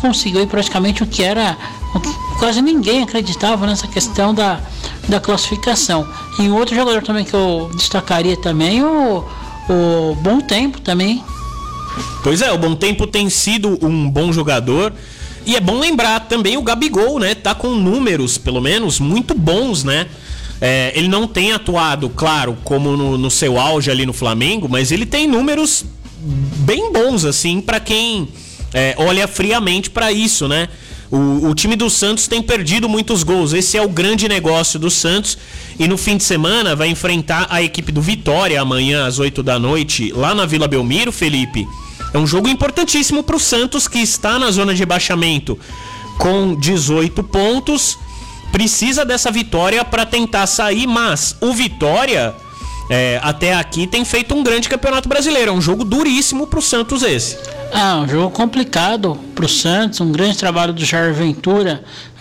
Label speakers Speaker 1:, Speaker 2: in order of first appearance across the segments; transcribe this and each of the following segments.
Speaker 1: conseguiu aí praticamente o que quase ninguém acreditava nessa questão da classificação. E outro jogador também que eu destacaria também, o Bom Tempo também.
Speaker 2: Pois é, o Bom Tempo tem sido um bom jogador. E é bom lembrar também o Gabigol, né? Tá com números, pelo menos, muito bons, né? Ele não tem atuado, claro, como no seu auge ali no Flamengo, mas ele tem números bem bons, assim, pra quem olha friamente pra isso, né? O time do Santos tem perdido muitos gols. Esse é o grande negócio do Santos. E no fim de semana vai enfrentar a equipe do Vitória amanhã às 8 da noite, lá na Vila Belmiro, Felipe. É um jogo importantíssimo pro Santos, que está na zona de rebaixamento com 18 pontos. Precisa dessa vitória para tentar sair, mas o Vitória até aqui tem feito um grande campeonato brasileiro. É um jogo duríssimo pro Santos esse.
Speaker 1: Um jogo complicado pro Santos, um grande trabalho do Jair Ventura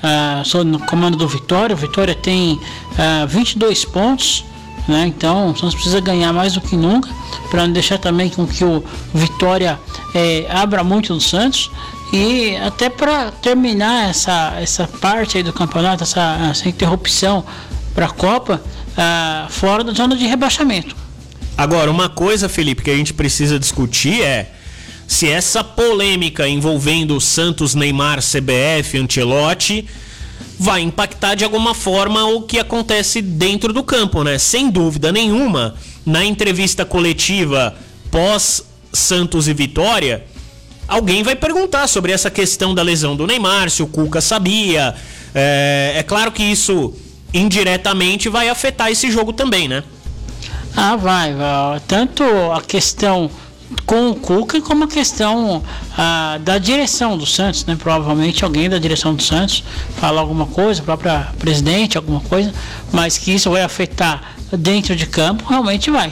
Speaker 1: no comando do Vitória. O Vitória tem 22 pontos, né? Então o Santos precisa ganhar mais do que nunca, para não deixar também com que o Vitória abra muito do Santos. E até para terminar essa parte aí do campeonato, essa interrupção para a Copa, fora da zona de rebaixamento.
Speaker 2: Agora, uma coisa, Felipe, que a gente precisa discutir é se essa polêmica envolvendo Santos, Neymar, CBF, Ancelotti vai impactar de alguma forma o que acontece dentro do campo, né? Sem dúvida nenhuma, na entrevista coletiva pós Santos e Vitória, alguém vai perguntar sobre essa questão da lesão do Neymar, se o Cuca sabia. É claro que isso indiretamente vai afetar esse jogo também, né?
Speaker 1: Vai. Tanto a questão com o Cuca como a questão da direção do Santos, né? Provavelmente alguém da direção do Santos fala alguma coisa, o próprio presidente, alguma coisa, mas que isso vai afetar dentro de campo, realmente vai.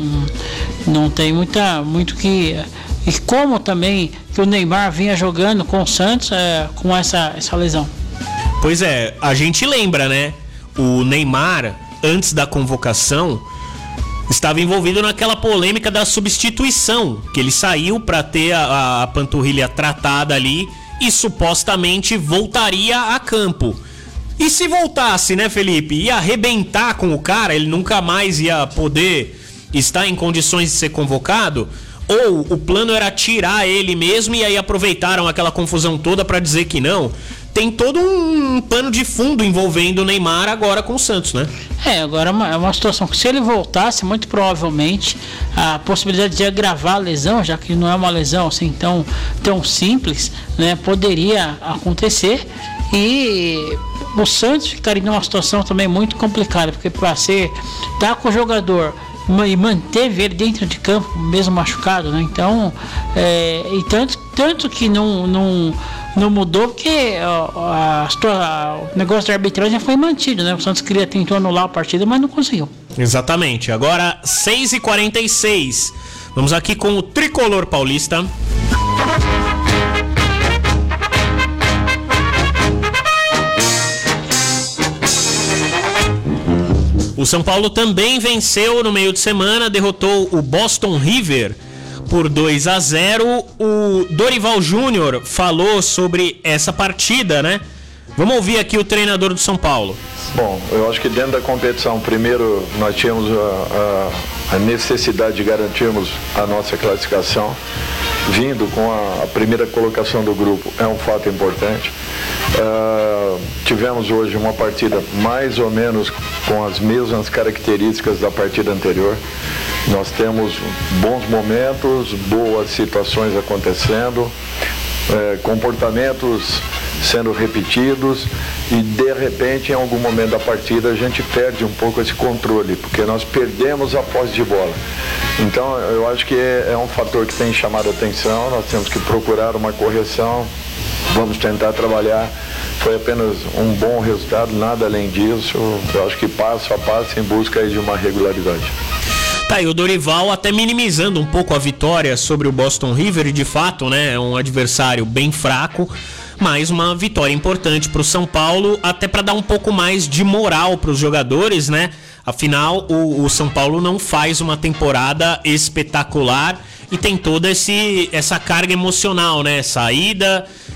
Speaker 1: Não tem muito que... E como também que o Neymar vinha jogando com o Santos com essa lesão.
Speaker 2: Pois é, a gente lembra, né? O Neymar, antes da convocação, estava envolvido naquela polêmica da substituição, que ele saiu para ter a panturrilha tratada ali e supostamente voltaria a campo. E se voltasse, né, Felipe? Ia arrebentar com o cara, ele nunca mais ia poder estar em condições de ser convocado? Ou o plano era tirar ele mesmo e aí aproveitaram aquela confusão toda para dizer que não? Tem todo um pano de fundo envolvendo o Neymar agora com o Santos, né?
Speaker 1: Agora é uma situação que, se ele voltasse, muito provavelmente a possibilidade de agravar a lesão, já que não é uma lesão assim tão simples, né, poderia acontecer. E o Santos ficaria numa situação também muito complicada, porque para tá com o jogador e manteve ele dentro de campo mesmo machucado, né? Então, e tanto que não mudou, porque o negócio de arbitragem foi mantido, né? O Santos tentou anular a partida, mas não conseguiu.
Speaker 2: Exatamente. Agora 6h46, vamos aqui com o Tricolor Paulista. O São Paulo também venceu no meio de semana, derrotou o Boston River por 2-0. O Dorival Júnior falou sobre essa partida, né? Vamos ouvir aqui o treinador do São Paulo.
Speaker 3: Bom, eu acho que dentro da competição, primeiro nós tínhamos a necessidade de garantirmos a nossa classificação. Vindo com a primeira colocação do grupo é um fato importante. Tivemos hoje uma partida mais ou menos com as mesmas características da partida anterior. Nós temos bons momentos, boas situações acontecendo, comportamentos sendo repetidos, e de repente em algum momento da partida a gente perde um pouco esse controle, porque nós perdemos a posse de bola. Então eu acho que é um fator que tem chamado a atenção. Nós temos que procurar uma correção, vamos tentar trabalhar. Foi apenas um bom resultado, nada além disso. Eu acho que passo a passo em busca aí de uma regularidade.
Speaker 2: Tá, e o Dorival até minimizando um pouco a vitória sobre o Boston River, e de fato, né, é um adversário bem fraco, mas uma vitória importante para o São Paulo, até para dar um pouco mais de moral para os jogadores, né? Afinal, o São Paulo não faz uma temporada espetacular e tem toda essa carga emocional, né? Saída